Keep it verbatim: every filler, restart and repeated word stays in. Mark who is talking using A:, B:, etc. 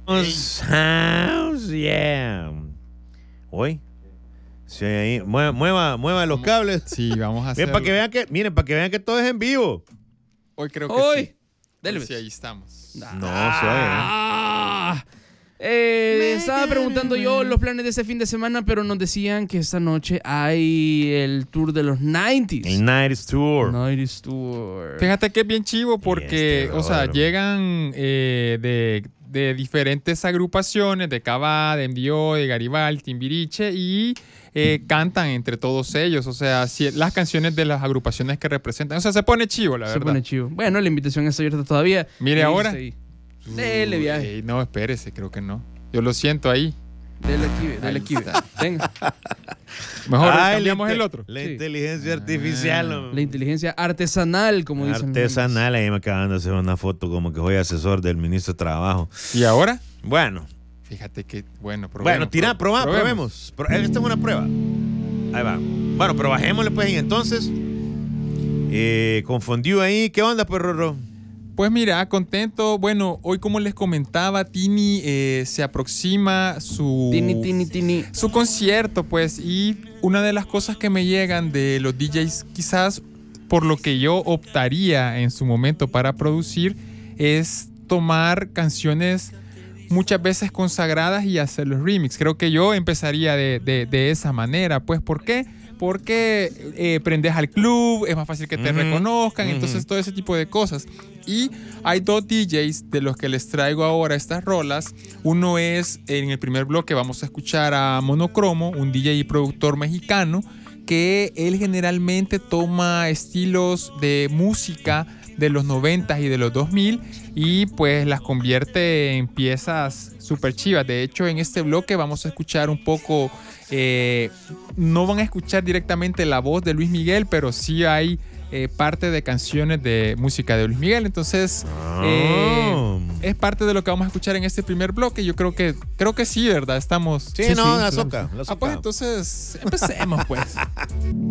A: House, yeah. Hoy. Sí, ahí. Mueva, mueva, mueva los cables.
B: Sí, vamos a hacer.
A: Miren, para que vean que, miren, para que vean que todo es en vivo.
B: Hoy creo que
C: Hoy.
B: sí.
C: Dele,
B: Sí,
C: pues.
B: ahí estamos.
A: No, se oye.
C: Ah, eh, estaba preguntando yo los planes de ese fin de semana, pero nos decían que esta noche hay el tour de los nineties.
A: El nineties Tour.
C: nineties Tour.
B: Fíjate que es bien chivo porque,
A: Este,
B: o sea,
A: brother.
B: llegan eh, de, de diferentes agrupaciones, de Cava, de Envío, de Garibaldi, Timbiriche, y eh, cantan entre todos ellos. O sea, si, las canciones de las agrupaciones que representan. O sea, se pone chivo, la
C: Se
B: verdad.
C: pone chivo. Bueno, la invitación está abierta todavía.
B: Mire
C: Y
B: ahora.
C: sí. Dele viaje.
B: Ey, no, espérese, creo que no. Yo lo siento ahí.
C: Dele aquí, dele
B: Ahí
C: aquí.
B: está.
C: Venga.
B: Mejor
A: Ay,
B: cambiamos
A: la
B: el
A: inte-
B: otro.
A: La
C: Sí.
A: inteligencia artificial. hombre.
C: La inteligencia artesanal, como dicen.
A: Artesanal. Ahí me acaban de hacer una foto como que soy asesor del ministro de Trabajo.
B: ¿Y ahora?
A: Bueno.
B: Fíjate que, bueno, probemos.
A: Bueno, tira,
B: pro-
A: proba, probemos. Pro- Esta es una prueba. Ahí va. Bueno, pero bajémosle pues y entonces. Eh, confundió ahí. ¿Qué onda, pues, Rorro?
B: Pues mira, contento. Bueno, hoy como les comentaba, Tini eh, se aproxima su...
C: Tini, tini, tini.
B: Su concierto, pues, y una de las cosas que me llegan de los D Js, quizás por lo que yo optaría en su momento para producir, es tomar canciones muchas veces consagradas y hacer los remix. Creo que yo empezaría de, de, de esa manera, pues, ¿por qué? Porque eh, prendes al club, es más fácil que te
A: Ujú,
B: reconozcan,
A: ujú.
B: entonces todo ese tipo de cosas. Y hay dos D Js de los que les traigo ahora estas rolas. Uno es, en el primer bloque vamos a escuchar a Monocromo, un D J y productor mexicano, que él generalmente toma estilos de música de los noventas y de los dos mil y pues las convierte en piezas súper chivas. De hecho, en este bloque vamos a escuchar un poco, eh, no van a escuchar directamente la voz de Luis Miguel, pero sí hay eh, parte de canciones de música de Luis Miguel. Entonces, eh,
A: Oh.
B: es parte de lo que vamos a escuchar en este primer bloque. Yo creo que, creo que sí, ¿verdad? Estamos...
A: Sí,
C: Sí,
A: no,
C: sí,
A: la
C: claro.
A: soca. La
B: Ah,
A: soca.
B: pues entonces, empecemos pues.